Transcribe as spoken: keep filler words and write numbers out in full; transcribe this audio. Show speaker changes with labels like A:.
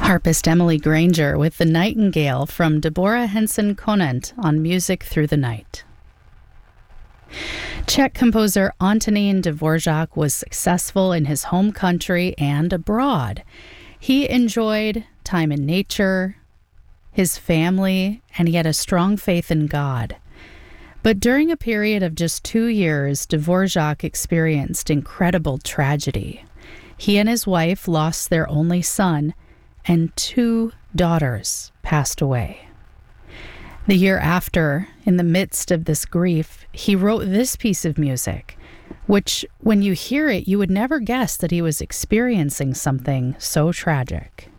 A: Harpist Emily Granger with The Nightingale from Deborah Henson Conant on Music Through the Night. Czech composer Antonín Dvořák was successful in his home country and abroad. He enjoyed time in nature, his family, and he had a strong faith in God. But during a period of just two years, Dvořák experienced incredible tragedy. He and his wife lost their only son, and two daughters passed away. The year after, in the midst of this grief, he wrote this piece of music, which, when you hear it, you would never guess that he was experiencing something so tragic.